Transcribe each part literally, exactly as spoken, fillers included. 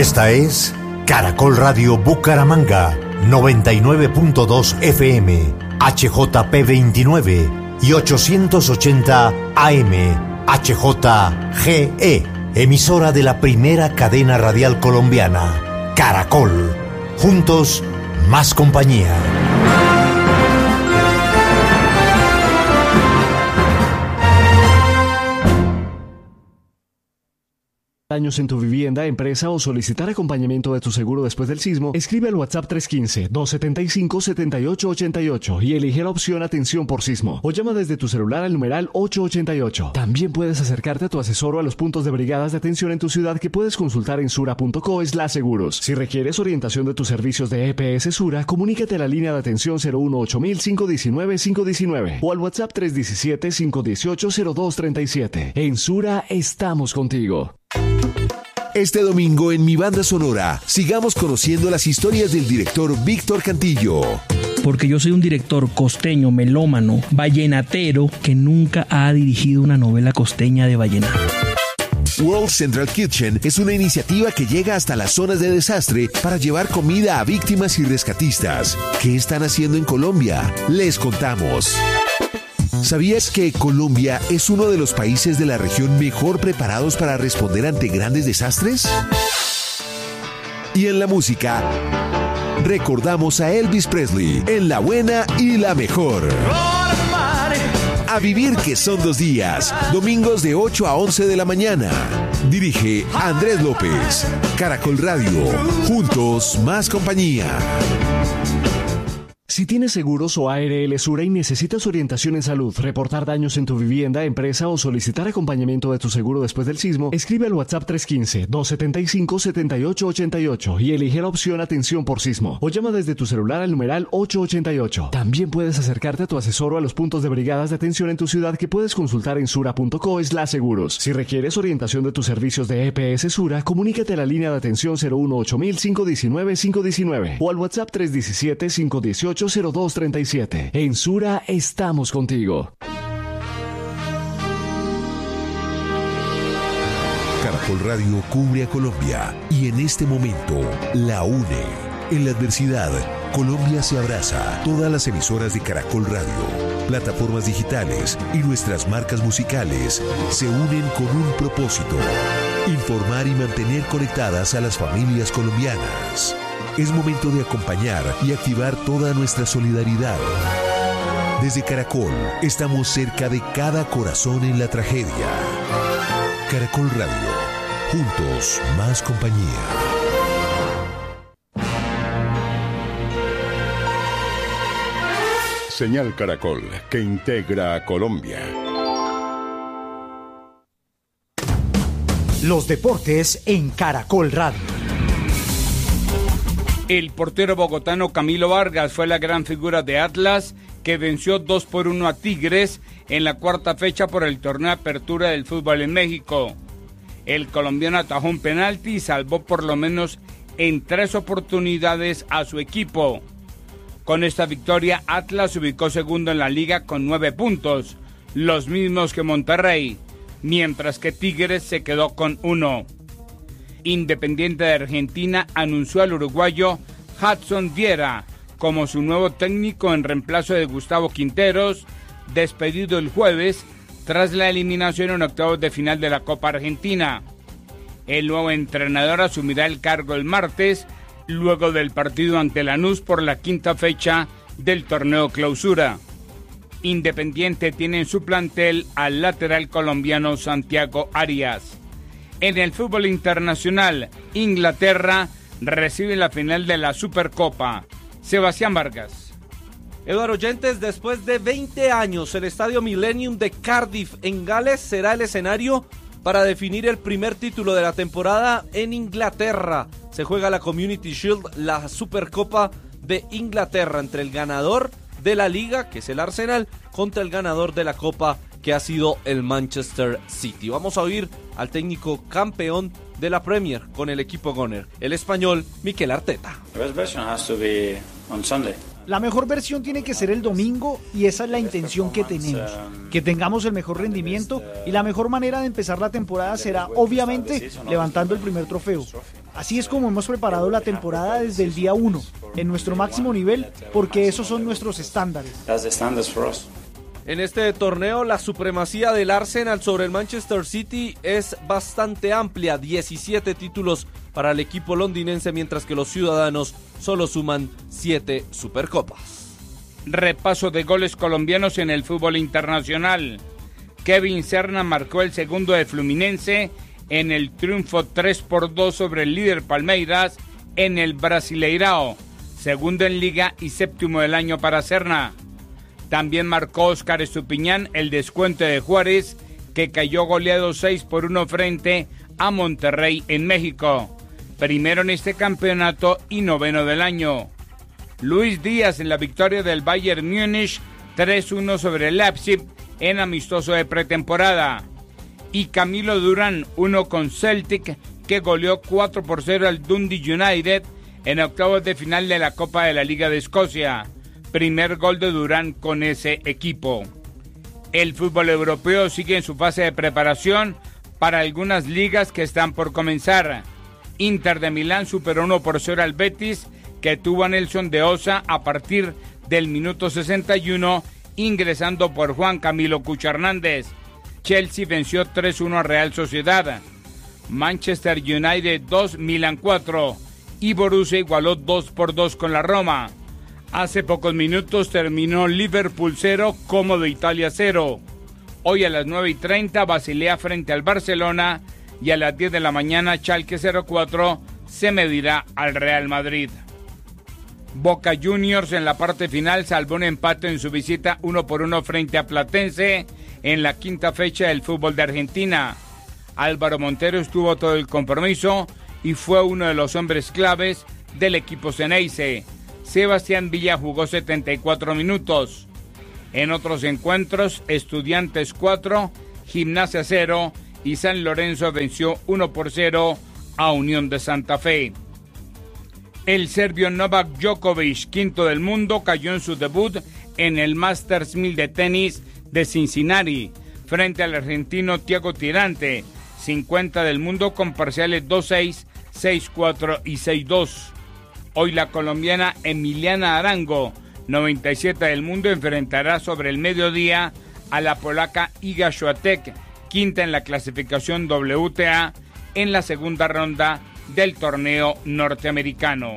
Esta es Caracol Radio Bucaramanga, noventa y nueve punto dos F M, H J P veintinueve y ochocientos ochenta A M, H J G E, emisora de la primera cadena radial colombiana, Caracol. Juntos, más compañía. Daños en tu vivienda, empresa o solicitar acompañamiento de tu seguro después del sismo, escribe al WhatsApp tres uno cinco, dos siete cinco, siete ocho ocho ocho y elige la opción Atención por Sismo o llama desde tu celular al numeral ocho ocho ocho. También puedes acercarte a tu asesor o a los puntos de brigadas de atención en tu ciudad que puedes consultar en sura punto co slash seguros. Si requieres orientación de tus servicios de E P S Sura, comunícate a la línea de atención cero uno ocho mil, cinco uno nueve, cinco uno nueve o al WhatsApp tres uno siete, cinco uno ocho, cero dos tres siete. En Sura estamos contigo. Este domingo en Mi Banda Sonora, sigamos conociendo las historias del director Víctor Cantillo. Porque yo soy un director costeño, melómano, vallenatero, que nunca ha dirigido una novela costeña de vallenato. World Central Kitchen es una iniciativa que llega hasta las zonas de desastre para llevar comida a víctimas y rescatistas. ¿Qué están haciendo en Colombia? Les contamos. ¿Sabías que Colombia es uno de los países de la región mejor preparados para responder ante grandes desastres? Y en la música, recordamos a Elvis Presley en La Buena y la Mejor. A vivir que son dos días, domingos de ocho a once de la mañana. Dirige Andrés López. Caracol Radio, juntos más compañía. Si tienes seguros o A R L Sura y necesitas orientación en salud, reportar daños en tu vivienda, empresa o solicitar acompañamiento de tu seguro después del sismo, escribe al WhatsApp tres uno cinco, dos siete cinco, siete ocho ocho ocho y elige la opción Atención por Sismo o llama desde tu celular al numeral ocho ocho ocho. También puedes acercarte a tu asesor o a los puntos de brigadas de atención en tu ciudad que puedes consultar en sura punto co slash seguros. Si requieres orientación de tus servicios de E P S Sura, comunícate a la línea de atención cero uno ocho mil, cinco uno nueve, cinco uno nueve o al WhatsApp tres uno siete, cinco uno ocho, cero dos tres siete. En Sura estamos contigo. Caracol Radio cubre a Colombia y en este momento la une. En la adversidad, Colombia se abraza. Todas las emisoras de Caracol Radio, plataformas digitales y nuestras marcas musicales se unen con un propósito: informar y mantener conectadas a las familias colombianas. Es momento de acompañar y activar toda nuestra solidaridad. Desde Caracol, estamos cerca de cada corazón en la tragedia. Caracol Radio, juntos más compañía. Señal Caracol, que integra a Colombia. Los deportes en Caracol Radio. El portero bogotano Camilo Vargas fue la gran figura de Atlas, que venció dos por uno a Tigres en la cuarta fecha por el torneo de apertura del fútbol en México. El colombiano atajó un penalti y salvó por lo menos en tres oportunidades a su equipo. Con esta victoria, Atlas se ubicó segundo en la liga con nueve puntos, los mismos que Monterrey, mientras que Tigres se quedó con uno. Independiente de Argentina anunció al uruguayo Hudson Viera como su nuevo técnico en reemplazo de Gustavo Quinteros, despedido el jueves tras la eliminación en octavos de final de la Copa Argentina. El nuevo entrenador asumirá el cargo el martes, luego del partido ante Lanús por la quinta fecha del torneo Clausura. Independiente tiene en su plantel al lateral colombiano Santiago Arias. En el fútbol internacional, Inglaterra recibe la final de la Supercopa. Sebastián Vargas. Eduardo Oyentes, después de veinte años, el Estadio Millennium de Cardiff, en Gales, será el escenario para definir el primer título de la temporada en Inglaterra. Se juega la Community Shield, la Supercopa de Inglaterra, entre el ganador de la Liga, que es el Arsenal, contra el ganador de la Copa, que ha sido el Manchester City. Vamos a oír al técnico campeón de la Premier con el equipo Gunner, el español Mikel Arteta. La mejor versión tiene que ser el domingo y esa es la intención que tenemos, que tengamos el mejor rendimiento y la mejor manera de empezar la temporada será obviamente levantando el primer trofeo. Así es como hemos preparado la temporada desde el día uno, en nuestro máximo nivel, porque esos son nuestros estándares. En este torneo, la supremacía del Arsenal sobre el Manchester City es bastante amplia, diecisiete títulos para el equipo londinense, mientras que los ciudadanos solo suman siete Supercopas. Repaso de goles colombianos en el fútbol internacional. Kevin Serna marcó el segundo de Fluminense en el triunfo tres por dos sobre el líder Palmeiras en el Brasileirao, segundo en liga y séptimo del año para Serna. También marcó Óscar Estupiñán el descuento de Juárez, que cayó goleado seis por uno frente a Monterrey en México, primero en este campeonato y noveno del año. Luis Díaz en la victoria del Bayern Múnich tres uno sobre el Leipzig en amistoso de pretemporada. Y Camilo Durán uno con Celtic, que goleó cuatro por cero al Dundee United en octavos de final de la Copa de la Liga de Escocia. Primer gol de Durán con ese equipo. El fútbol europeo sigue en su fase de preparación para algunas ligas que están por comenzar. Inter de Milán superó uno por cero al Betis, que tuvo a Nelson de Osa a partir del minuto sesenta y uno, ingresando por Juan Camilo Cucho Hernández. Chelsea venció tres uno a Real Sociedad. Manchester United dos, Milan cuatro. Y Borussia igualó dos por dos con la Roma. Hace pocos minutos terminó Liverpool cero, Como Italia cero. Hoy a las nueve y treinta, Basilea frente al Barcelona, y a las diez de la mañana, Schalke cero cuatro se medirá al Real Madrid. Boca Juniors en la parte final salvó un empate en su visita uno por uno frente a Platense en la quinta fecha del fútbol de Argentina. Álvaro Montero estuvo todo el compromiso y fue uno de los hombres claves del equipo Ceneice. Sebastián Villa jugó setenta y cuatro minutos. En otros encuentros, Estudiantes cuatro, Gimnasia cero y San Lorenzo venció uno por cero a Unión de Santa Fe. El serbio Novak Djokovic, quinto del mundo, cayó en su debut en el Masters mil de tenis de Cincinnati frente al argentino Thiago Tirante, cincuenta del mundo, con parciales dos seis, seis cuatro y seis dos. Hoy la colombiana Emiliana Arango, noventa y siete del mundo, enfrentará sobre el mediodía a la polaca Iga Świątek, quinta en la clasificación W T A, en la segunda ronda del torneo norteamericano.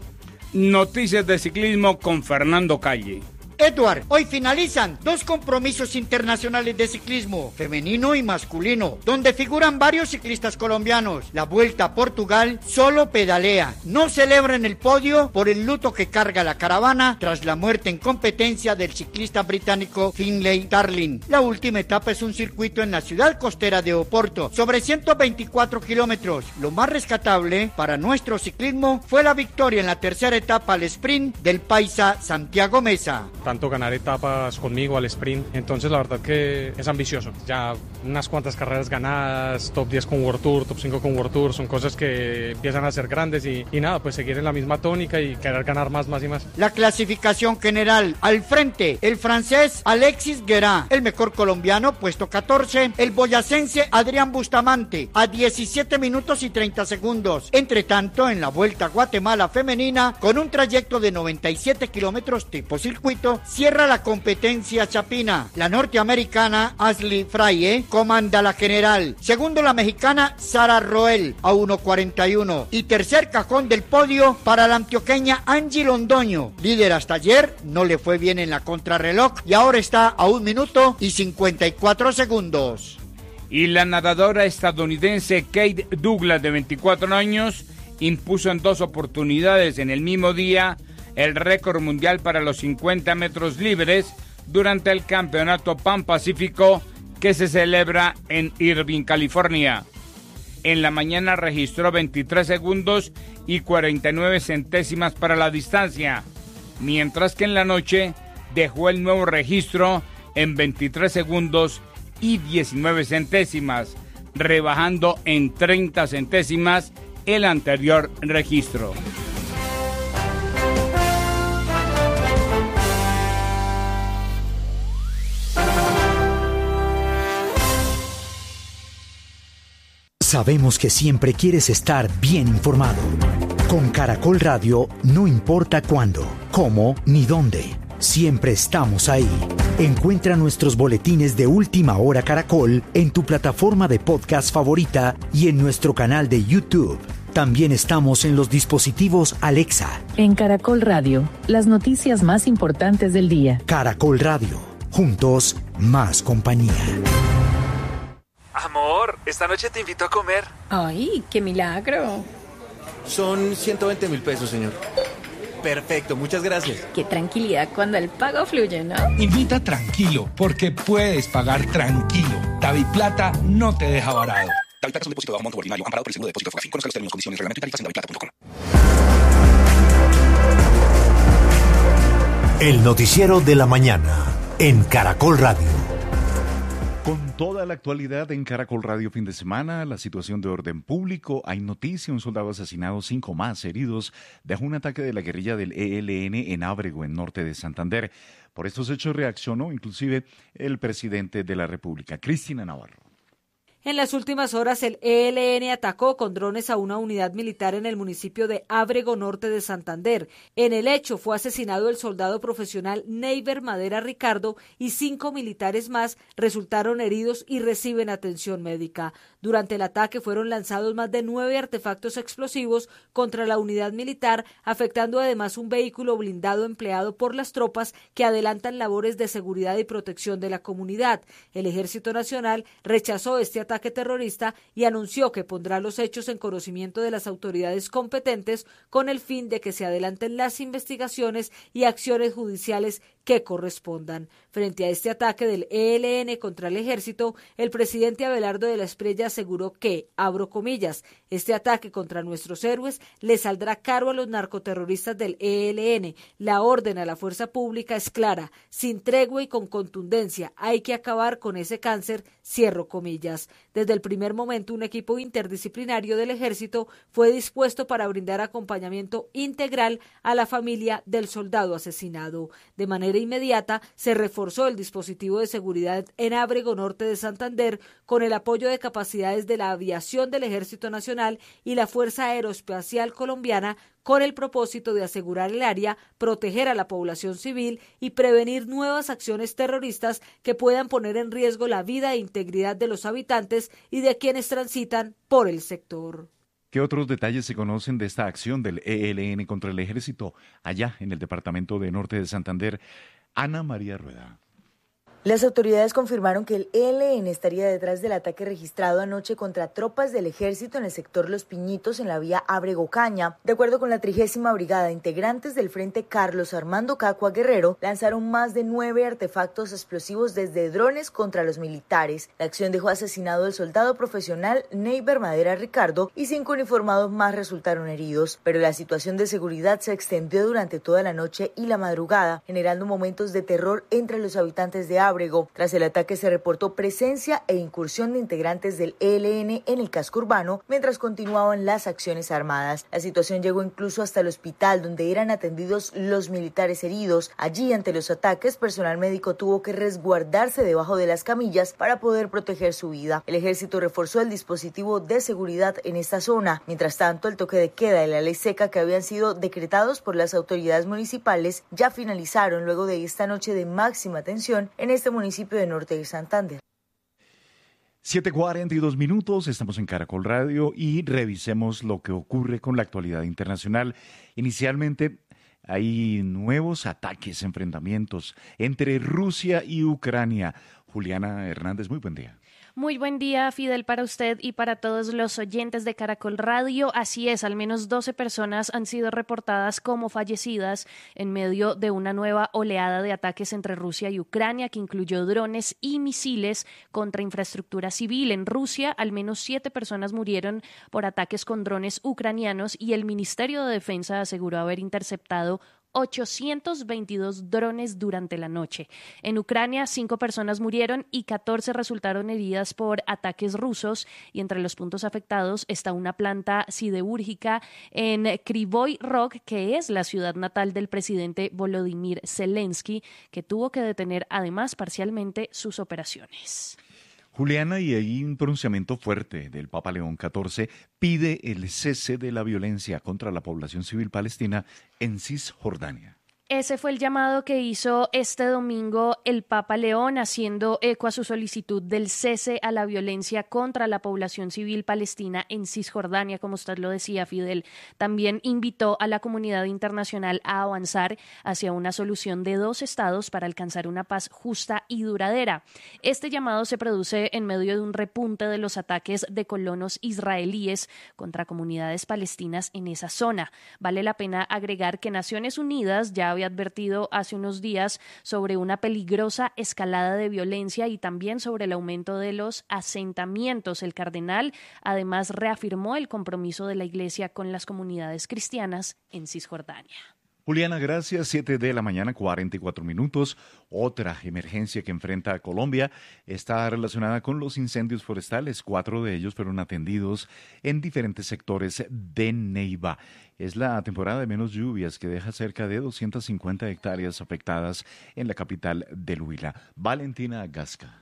Noticias de ciclismo con Fernando Calle. Edward, hoy finalizan dos compromisos internacionales de ciclismo, femenino y masculino, donde figuran varios ciclistas colombianos. La Vuelta a Portugal solo pedalea, no celebra en el podio por el luto que carga la caravana tras la muerte en competencia del ciclista británico Finlay Darling. La última etapa es un circuito en la ciudad costera de Oporto, sobre ciento veinticuatro kilómetros. Lo más rescatable para nuestro ciclismo fue la victoria en la tercera etapa al sprint del paisa Santiago Mesa. Tanto ganar etapas conmigo al sprint, entonces la verdad que es ambicioso. Ya unas cuantas carreras ganadas, top diez con World Tour, top cinco con World Tour, son cosas que empiezan a ser grandes y, y nada, pues seguir en la misma tónica y querer ganar más, más y más. La clasificación general: al frente, el francés Alexis Guerra, el mejor colombiano, puesto catorce, el boyacense Adrián Bustamante, a diecisiete minutos y treinta segundos. Entre tanto, en la Vuelta a Guatemala femenina, con un trayecto de noventa y siete kilómetros tipo circuito, cierra la competencia Chapina. La norteamericana Ashley Fraye comanda la general. Segundo, la mexicana Sara Roel a uno cuarenta y uno. Y tercer cajón del podio para la antioqueña Angie Londoño. Líder hasta ayer, no le fue bien en la contrarreloj y ahora está a un minuto y cincuenta y cuatro segundos. Y la nadadora estadounidense Kate Douglas, de veinticuatro años, impuso en dos oportunidades en el mismo día el récord mundial para los cincuenta metros libres durante el Campeonato Pan Pacífico que se celebra en Irvine, California. En la mañana registró veintitrés segundos y cuarenta y nueve centésimas para la distancia, mientras que en la noche dejó el nuevo registro en veintitrés segundos y diecinueve centésimas, rebajando en treinta centésimas el anterior registro. Sabemos que siempre quieres estar bien informado. Con Caracol Radio, no importa cuándo, cómo ni dónde. Siempre estamos ahí. Encuentra nuestros boletines de Última Hora Caracol en tu plataforma de podcast favorita y en nuestro canal de YouTube. También estamos en los dispositivos Alexa. En Caracol Radio, las noticias más importantes del día. Caracol Radio, juntos, más compañía. Amor, esta noche te invito a comer. ¡Ay, qué milagro! Son ciento veinte mil pesos, señor. Perfecto, muchas gracias. Qué tranquilidad cuando el pago fluye, ¿no? Invita tranquilo, porque puedes pagar tranquilo. DaviPlata no te deja varado. DaviPlata es un depósito de bajo monto ordinario, amparado por el seguro de depósito Fogafín. Conozca los términos, condiciones, reglamento y tarifas en daviplata punto com. El noticiero de la mañana en Caracol Radio. Con toda la actualidad en Caracol Radio fin de semana, la situación de orden público, hay noticia, un soldado asesinado, cinco más heridos, dejó un ataque de la guerrilla del E L N en Ábrego, en norte de Santander. Por estos hechos reaccionó inclusive el presidente de la República, Cristina Navarro. En las últimas horas, el E L N atacó con drones a una unidad militar en el municipio de Ábrego, norte de Santander. En el hecho fue asesinado el soldado profesional Neiber Madera Ricardo y cinco militares más resultaron heridos y reciben atención médica. Durante el ataque fueron lanzados más de nueve artefactos explosivos contra la unidad militar, afectando además un vehículo blindado empleado por las tropas que adelantan labores de seguridad y protección de la comunidad. El Ejército Nacional rechazó este ataque ataque terrorista y anunció que pondrá los hechos en conocimiento de las autoridades competentes con el fin de que se adelanten las investigaciones y acciones judiciales que correspondan. Frente a este ataque del E L N contra el ejército, el presidente Abelardo de la Espriella aseguró que, abro comillas, este ataque contra nuestros héroes le saldrá caro a los narcoterroristas del E L N. La orden a la fuerza pública es clara, sin tregua y con contundencia. Hay que acabar con ese cáncer, cierro comillas. Desde el primer momento, un equipo interdisciplinario del ejército fue dispuesto para brindar acompañamiento integral a la familia del soldado asesinado. De manera inmediata, se reforzó el dispositivo de seguridad en Ábrego, norte de Santander, con el apoyo de capacidades de la aviación del Ejército Nacional y la Fuerza Aeroespacial Colombiana, con el propósito de asegurar el área, proteger a la población civil y prevenir nuevas acciones terroristas que puedan poner en riesgo la vida e integridad de los habitantes y de quienes transitan por el sector. ¿Qué otros detalles se conocen de esta acción del E L N contra el ejército allá en el departamento de Norte de Santander? Ana María Rueda. Las autoridades confirmaron que el E L N estaría detrás del ataque registrado anoche contra tropas del ejército en el sector Los Piñitos en la vía Ábrego-Caña. De acuerdo con la trigésima brigada, integrantes del Frente Carlos Armando Cacua Guerrero lanzaron más de nueve artefactos explosivos desde drones contra los militares. La acción dejó asesinado al soldado profesional Neiber Madera Ricardo y cinco uniformados más resultaron heridos. Pero la situación de seguridad se extendió durante toda la noche y la madrugada, generando momentos de terror entre los habitantes de Ábrego. Tras el ataque se reportó presencia e incursión de integrantes del E L N en el casco urbano mientras continuaban las acciones armadas. La situación llegó incluso hasta el hospital donde eran atendidos los militares heridos. Allí, ante los ataques, personal médico tuvo que resguardarse debajo de las camillas para poder proteger su vida. El ejército reforzó el dispositivo de seguridad en esta zona. Mientras tanto, el toque de queda y la ley seca que habían sido decretados por las autoridades municipales ya finalizaron luego de esta noche de máxima tensión en este municipio de Norte de Santander. siete cuarenta y dos minutos, estamos en Caracol Radio y revisemos lo que ocurre con la actualidad internacional. Inicialmente hay nuevos ataques, enfrentamientos entre Rusia y Ucrania. Juliana Hernández, muy buen día. Muy buen día, Fidel, para usted y para todos los oyentes de Caracol Radio. Así es, al menos doce personas han sido reportadas como fallecidas en medio de una nueva oleada de ataques entre Rusia y Ucrania que incluyó drones y misiles contra infraestructura civil. En Rusia, al menos siete personas murieron por ataques con drones ucranianos y el Ministerio de Defensa aseguró haber interceptado ochocientos veintidós drones durante la noche. En Ucrania, cinco personas murieron y catorce resultaron heridas por ataques rusos, y entre los puntos afectados está una planta siderúrgica en Kryvyi Rog, que es la ciudad natal del presidente Volodymyr Zelensky, que tuvo que detener además parcialmente sus operaciones. Juliana, y hay un pronunciamiento fuerte del Papa León catorce, pide el cese de la violencia contra la población civil palestina en Cisjordania. Ese fue el llamado que hizo este domingo el Papa León, haciendo eco a su solicitud del cese a la violencia contra la población civil palestina en Cisjordania, como usted lo decía, Fidel. También invitó a la comunidad internacional a avanzar hacia una solución de dos estados para alcanzar una paz justa y duradera. Este llamado se produce en medio de un repunte de los ataques de colonos israelíes contra comunidades palestinas en esa zona. Vale la pena agregar que Naciones Unidas ya había advertido hace unos días sobre una peligrosa escalada de violencia y también sobre el aumento de los asentamientos. El cardenal además reafirmó el compromiso de la Iglesia con las comunidades cristianas en Cisjordania. Juliana, gracias. Siete de la mañana, cuarenta y cuatro minutos. Otra emergencia que enfrenta a Colombia está relacionada con los incendios forestales. Cuatro de ellos fueron atendidos en diferentes sectores de Neiva. Es la temporada de menos lluvias que deja cerca de doscientas cincuenta hectáreas afectadas en la capital del Huila. Valentina Gasca.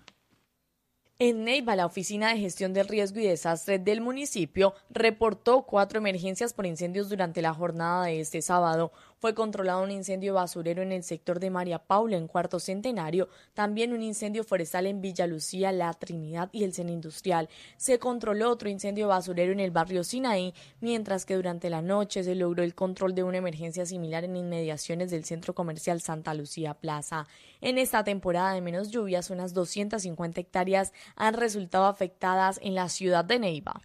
En Neiva, la Oficina de Gestión del Riesgo y Desastre del municipio reportó cuatro emergencias por incendios durante la jornada de este sábado. Fue controlado un incendio basurero en el sector de María Paula, en Cuarto Centenario, también un incendio forestal en Villa Lucía, La Trinidad y el Centro Industrial. Se controló otro incendio basurero en el barrio Sinaí, mientras que durante la noche se logró el control de una emergencia similar en inmediaciones del Centro Comercial Santa Lucía Plaza. En esta temporada de menos lluvias, unas doscientas cincuenta hectáreas han resultado afectadas en la ciudad de Neiva.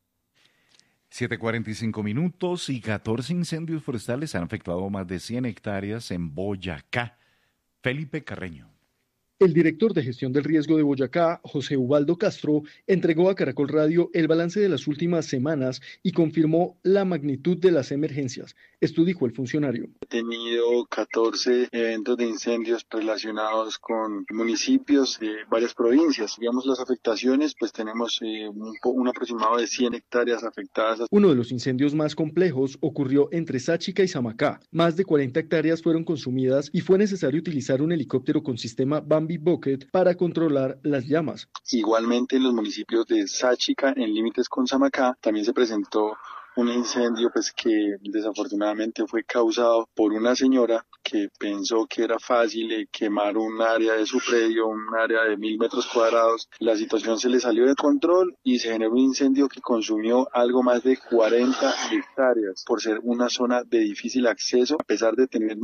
siete cuarenta y cinco minutos y catorce incendios forestales han afectado más de cien hectáreas en Boyacá. Felipe Carreño. El director de gestión del riesgo de Boyacá, José Ubaldo Castro, entregó a Caracol Radio el balance de las últimas semanas y confirmó la magnitud de las emergencias. Esto dijo el funcionario. He tenido catorce eventos de incendios relacionados con municipios de varias provincias. Digamos, las afectaciones, pues tenemos eh, un, un aproximado de cien hectáreas afectadas. Uno de los incendios más complejos ocurrió entre Sáchica y Samacá. Más de cuarenta hectáreas fueron consumidas y fue necesario utilizar un helicóptero con sistema Bambi Bucket para controlar las llamas. Igualmente en los municipios de Sáchica, en límites con Samacá, también se presentó un incendio pues que desafortunadamente fue causado por una señora que pensó que era fácil eh, quemar un área de su predio, un área de mil metros cuadrados. La situación se le salió de control y se generó un incendio que consumió algo más de cuarenta hectáreas por ser una zona de difícil acceso, a pesar de tener